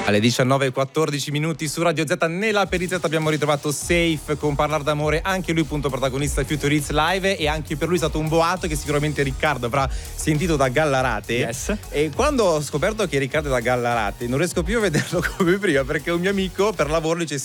Alle 19:14 minuti su Radio Z, nella perizia abbiamo ritrovato Safe con Parlar d'amore, anche lui punto protagonista Future Hits Live, e anche per lui è stato un boato che sicuramente Riccardo avrà sentito da Gallarate. Yes. E quando ho scoperto che Riccardo è da Gallarate non riesco più a vederlo come prima, perché un mio amico per lavoro dice